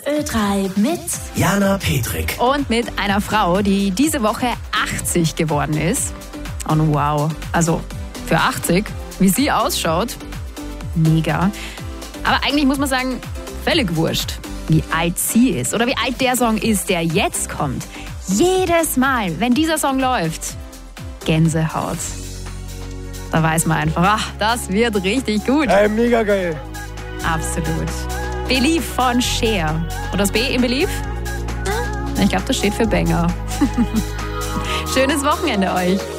Ö3 mit Jana Petrik. Und mit einer Frau, die diese Woche 80 geworden ist. Und wow, also für 80, wie sie ausschaut, mega. Aber eigentlich muss man sagen, völlig wurscht, wie alt sie ist oder wie alt der Song ist, der jetzt kommt. Jedes Mal, wenn dieser Song läuft, Gänsehaut. Da weiß man einfach, ach, das wird richtig gut. Mega geil. Absolut. Believe von Cher. Und das B in Believe? Ich glaube, das steht für Banger. Schönes Wochenende euch.